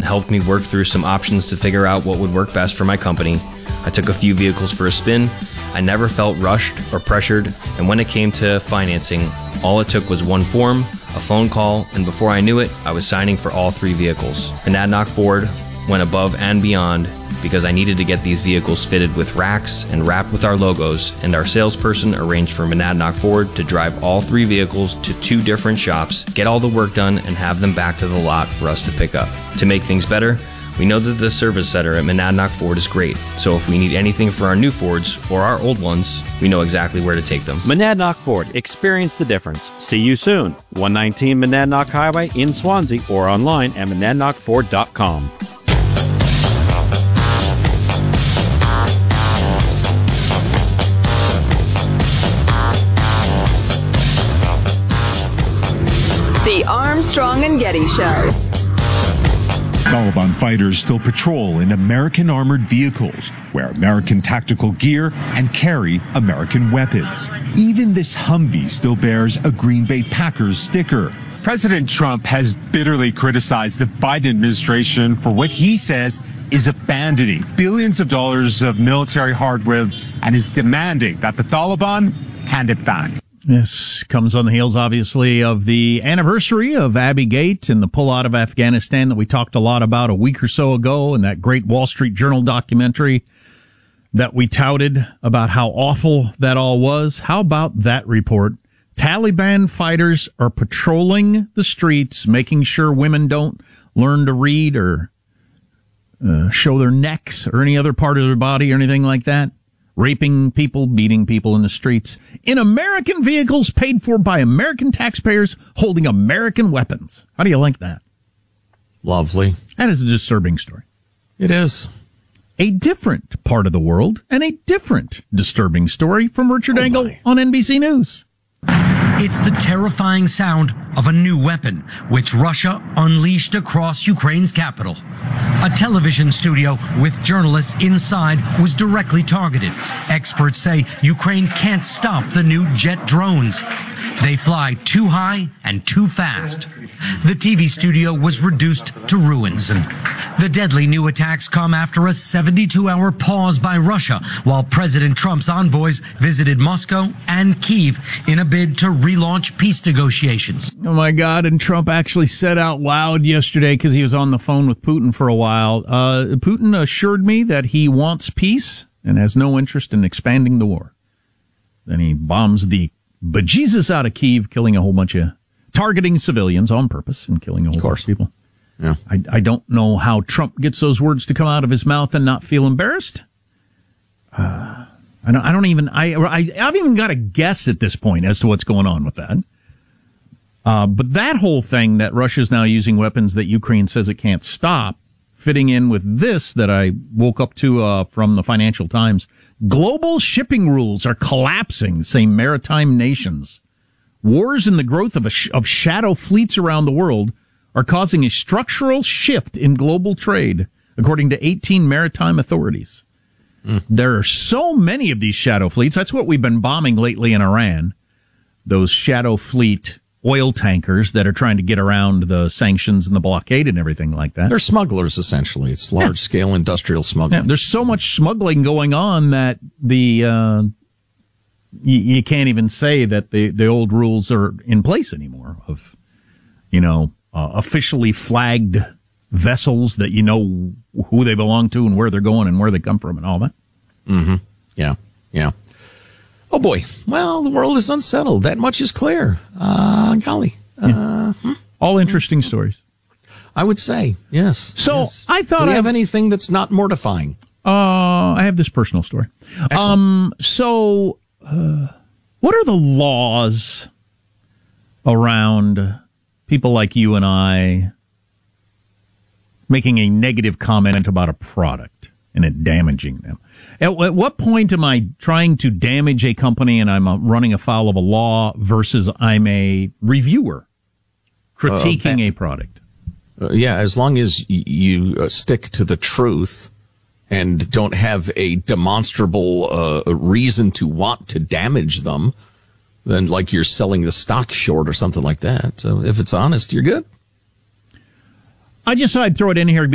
helped me work through some options to figure out what would work best for my company. I took a few vehicles for a spin. I never felt rushed or pressured, and when it came to financing, all it took was one form, a phone call, and before I knew it, I was signing for all 3 vehicles. Monadnock Ford went above and beyond because I needed to get these vehicles fitted with racks and wrapped with our logos, and our salesperson arranged for Monadnock Ford to drive all 3 vehicles to 2 different shops, get all the work done, and have them back to the lot for us to pick up. To make things better, we know that the service center at Monadnock Ford is great, so if we need anything for our new Fords or our old ones, we know exactly where to take them. Monadnock Ford. Experience the difference. See you soon. 119 Monadnock Highway in Swansea or online at monadnockford.com. The Armstrong and Getty Show. Taliban fighters still patrol in American armored vehicles, wear American tactical gear, and carry American weapons. Even this Humvee still bears a Green Bay Packers sticker. President Trump has bitterly criticized the Biden administration for what he says is abandoning billions of dollars of military hardware and is demanding that the Taliban hand it back. This comes on the heels, obviously, of the anniversary of Abbey Gate and the pullout of Afghanistan that we talked a lot about a week or so ago, and that great Wall Street Journal documentary that we touted about how awful that all was. How about that report? Taliban fighters are patrolling the streets, making sure women don't learn to read or show their necks or any other part of their body or anything like that. Raping people, beating people in the streets, in American vehicles paid for by American taxpayers holding American weapons. How do you like that? Lovely. That is a disturbing story. It is. A different part of the world and a different disturbing story from Richard Engel on NBC News. It's the terrifying sound of a new weapon, which Russia unleashed across Ukraine's capital. A television studio with journalists inside was directly targeted. Experts say Ukraine can't stop the new jet drones. They fly too high and too fast. The TV studio was reduced to ruins. The deadly new attacks come after a 72-hour pause by Russia while President Trump's envoys visited Moscow and Kyiv in a bid to relaunch peace negotiations. Oh, my God. And Trump actually said out loud yesterday, because he was on the phone with Putin for a while, Putin assured me that he wants peace and has no interest in expanding the war. Then he bombs the bejesus out of Kyiv, killing a whole bunch of, targeting civilians on purpose and killing a whole bunch of people. Yeah. I don't know how Trump gets those words to come out of his mouth and not feel embarrassed. I've even got a guess at this point as to what's going on with that. But that whole thing that Russia's now using weapons that Ukraine says it can't stop, fitting in with this that I woke up to from the Financial Times. Global shipping rules are collapsing, say maritime nations. Wars and the growth of shadow fleets around the world are causing a structural shift in global trade, according to 18 maritime authorities. There are so many of these shadow fleets. That's what we've been bombing lately in Iran. Those shadow fleet oil tankers that are trying to get around the sanctions and the blockade and everything like that. They're smugglers, essentially. It's large-scale industrial smuggling. Yeah, there's so much smuggling going on that the you can't even say that the old rules are in place anymore of, officially flagged vessels that you know who they belong to and where they're going and where they come from and all that. Mm-hmm. Yeah. Oh, boy. Well, the world is unsettled. That much is clear. Golly. All interesting stories. I would say, yes. So yes. I thought Do we have anything that's not mortifying? I have this personal story. Excellent. What are the laws around people like you and I making a negative comment about a product and it damaging them? At what point am I trying to damage a company and I'm running afoul of a law versus I'm a reviewer critiquing a product? As long as you stick to the truth and don't have a demonstrable reason to want to damage them, then like you're selling the stock short or something like that. So if it's honest, you're good. I just thought I'd throw it in here